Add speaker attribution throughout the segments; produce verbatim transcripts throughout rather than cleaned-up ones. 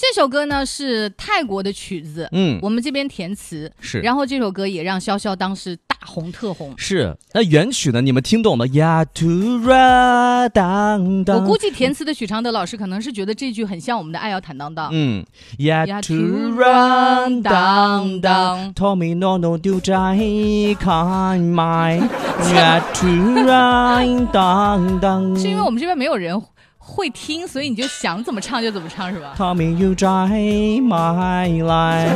Speaker 1: 首歌呢是泰国的曲子，嗯，我们这边填词
Speaker 2: 是，
Speaker 1: 然后这首歌也让潇潇当时大红特红。
Speaker 2: 是，那原曲呢？你们听懂吗？呀突然当当。
Speaker 1: 我估计填词的许常德老师可能是觉得这句很像我们的《爱要坦荡荡》。
Speaker 2: 嗯，呀突然当当 ，Tommy no no 丢在看麦，呀突然当当。
Speaker 1: 是因为我们这边没有人会听，所以你就想怎么唱就怎么唱，是吧？
Speaker 2: 他们又在买来。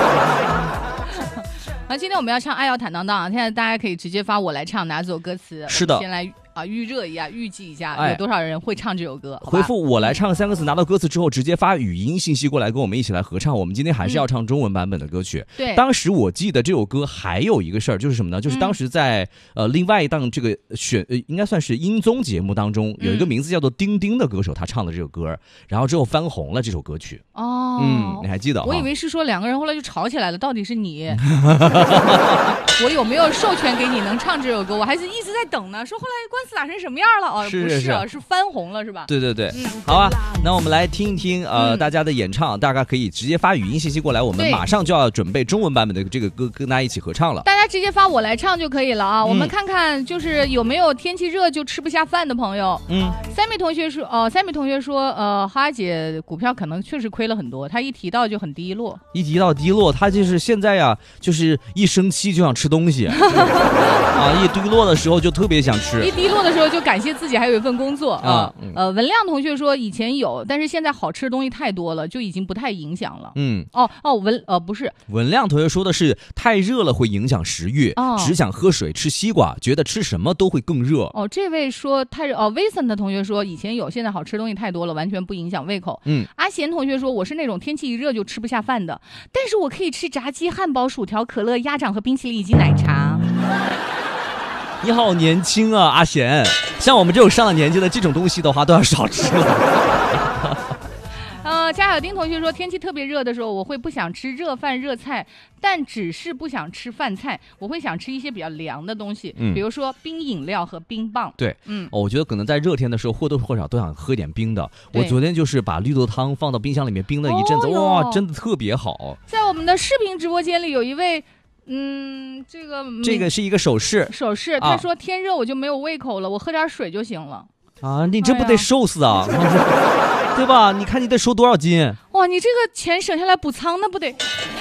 Speaker 1: 好，今天我们要唱《爱要坦荡荡》，现在大家可以直接发我来唱哪首歌词。
Speaker 2: 是的，
Speaker 1: 先来啊预热一下，预计一下有多少人会唱这首歌。
Speaker 2: 回复我来唱三个字，拿到歌词之后直接发语音信息过来，跟我们一起来合唱。我们今天还是要唱中文版本的歌曲。
Speaker 1: 嗯、对，
Speaker 2: 当时我记得这首歌还有一个事儿，就是什么呢？就是当时在、嗯、呃另外一档这个选呃应该算是音综节目当中，有一个名字叫做丁丁的歌手，他唱的这首歌，然后之后翻红了这首歌曲。
Speaker 1: 哦，
Speaker 2: 嗯，你还记得？
Speaker 1: 我以为是说两个人后来就吵起来了，到底是你，我有没有授权给你能唱这首歌？我还是一直在等呢，说后来官司打成什么样了？哦，
Speaker 2: 是是
Speaker 1: 不是啊，是翻红了是吧？
Speaker 2: 对对对，
Speaker 1: 嗯、
Speaker 2: 好啊，那我们来听一听呃、嗯、大家的演唱，大家可以直接发语音信息过来，我们马上就要准备中文版本的这个歌跟大家一起合唱了。
Speaker 1: 大家直接发我来唱就可以了啊！嗯、我们看看就是有没有天气热就吃不下饭的朋友。嗯，三米同学说，哦、呃，三米同学说，呃，哈姐股票可能确实亏了很多，他一提到就很低落，
Speaker 2: 一提到低落，他就是现在呀，就是一生气就想吃东西。啊，一低落的时候就特别想吃，
Speaker 1: 一低落的时候就感谢自己还有一份工作啊。嗯、呃，文亮同学说以前有，但是现在好吃的东西太多了，就已经不太影响了。嗯，哦哦，文呃不是，
Speaker 2: 文亮同学说的是太热了会影响食欲，哦、只想喝水吃西瓜，觉得吃什么都会更热。
Speaker 1: 哦，这位说太热哦 ，Vincent 的同学说以前有，现在好吃的东西太多了，完全不影响胃口。嗯，阿贤同学说我是那种天气一热就吃不下饭的，但是我可以吃炸鸡、汉堡、薯条、可乐、鸭掌和冰淇淋以及奶茶。
Speaker 2: 你好年轻啊，阿贤！像我们这种上了年纪的，这种东西的话都要少吃了。
Speaker 1: 呃，贾小丁同学说，天气特别热的时候，我会不想吃热饭热菜，但只是不想吃饭菜，我会想吃一些比较凉的东西，嗯、比如说冰饮料和冰棒。
Speaker 2: 对，嗯、哦，我觉得可能在热天的时候，或多或少都想喝点冰的。我昨天就是把绿豆汤放到冰箱里面冰了一阵子，哦、哇，真的特别好。
Speaker 1: 在我们的视频直播间里，有一位。嗯，这个
Speaker 2: 这个是一个手势，
Speaker 1: 手势。他说天热我就没有胃口了，我喝点水就行了。
Speaker 2: 啊，你这不得瘦死啊，哎、对吧？你看你得瘦多少斤？
Speaker 1: 哇，你这个钱省下来补仓那不得？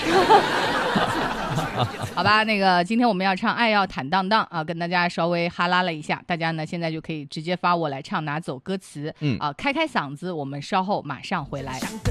Speaker 1: 好吧，那个今天我们要唱《爱要坦荡荡》啊，跟大家稍微哈拉了一下，大家呢现在就可以直接发我来唱，拿走歌词，嗯啊，开开嗓子，我们稍后马上回来。